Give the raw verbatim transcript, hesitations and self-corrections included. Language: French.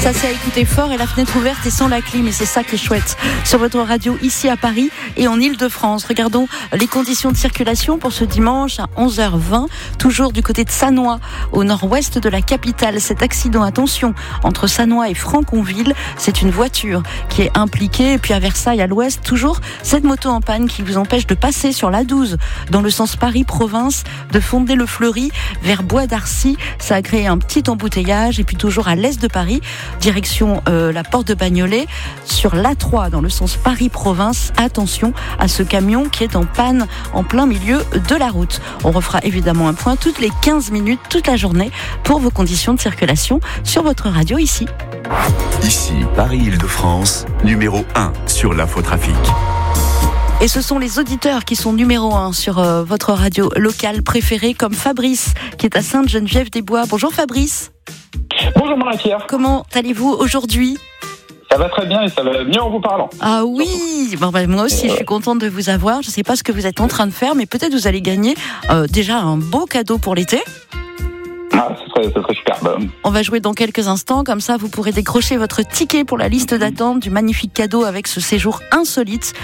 Ça c'est à écouter fort et la fenêtre ouverte et sans la clim, et c'est ça qui est chouette sur votre radio ici à Paris et en Ile-de-France. Regardons les conditions de circulation pour ce dimanche à onze heures vingt, toujours du côté de Sannois, au nord-ouest de la capitale. Cet accident, attention, entre Sannois et Franconville, c'est une voiture qui est impliquée. Et puis à Versailles, à l'ouest, toujours cette moto en panne qui vous empêche de passer sur l'A douze dans le sens Paris-Province, de Fondé-le-Fleury vers Bois d'Arcy. Ça a créé un petit embouteillage. Et puis toujours à l'est de Paris, direction euh, la porte de Bagnolet, sur l'A trois dans le sens Paris-Province. Attention à ce camion qui est en panne en plein milieu de la route. On refera évidemment un point toutes les quinze minutes, toute la journée, pour vos conditions de circulation sur votre radio ici. Ici, Paris-Île-de-France, numéro un sur l'infotrafic. Et ce sont les auditeurs qui sont numéro un sur euh, votre radio locale préférée, comme Fabrice, qui est à Sainte-Geneviève-des-Bois. Bonjour Fabrice. Bonjour Marie-Pierre. Comment allez-vous aujourd'hui ? Ça va très bien et ça va mieux en vous parlant. Ah oui, bon, bah, moi aussi je suis contente de vous avoir. Je ne sais pas ce que vous êtes en train de faire, mais peut-être vous allez gagner euh, déjà un beau cadeau pour l'été. Ah, ce serait, ce serait superbe. On va jouer dans quelques instants, comme ça vous pourrez décrocher votre ticket pour la liste d'attente du magnifique cadeau avec ce séjour insolite